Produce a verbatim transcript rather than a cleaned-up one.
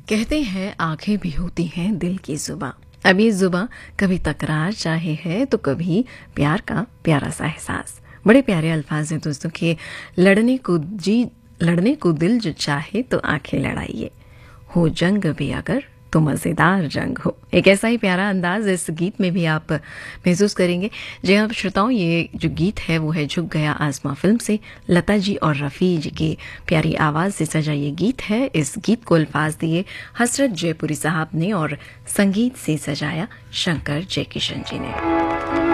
कहते हैं आंखें भी होती हैं दिल की जुबां। अब ये जुबां कभी तकरार चाहे है तो कभी प्यार का प्यारा सा एहसास। बड़े प्यारे अल्फाज हैं दोस्तों के लड़ने को जी लड़ने को दिल जो चाहे तो आंखें लड़ाइए, हो जंग भी अगर तो मज़ेदार जंग हो। एक ऐसा ही प्यारा अंदाज इस गीत में भी आप महसूस करेंगे। जी हाँ श्रोताओं, ये जो गीत है वो है झुक गया आसमां फिल्म से। लता जी और रफ़ी जी की प्यारी आवाज़ से सजा ये गीत है। इस गीत को अल्फाज दिए हसरत जयपुरी साहब ने और संगीत से सजाया शंकर जयकिशन जी ने।